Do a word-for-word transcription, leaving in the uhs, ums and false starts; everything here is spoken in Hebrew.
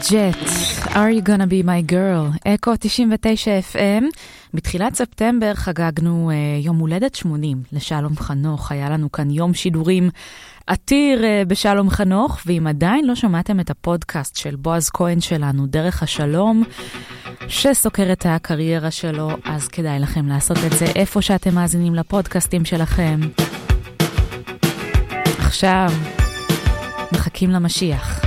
ג'ט, Are you gonna be my girl? אקו תשעים ותשע אף אם. בתחילת ספטמבר חגגנו uh, יום הולדת שמונים לשלום חנוך. היה לנו כאן יום שידורים עתיר uh, בשלום חנוך, ואם עדיין לא שמעתם את הפודקאסט של בועז כהן שלנו, דרך השלום, שסוקר את הקריירה שלו, אז כדאי לכם לעשות את זה איפה שאתם מאזינים לפודקאסטים שלכם. עכשיו מחכים למשיח.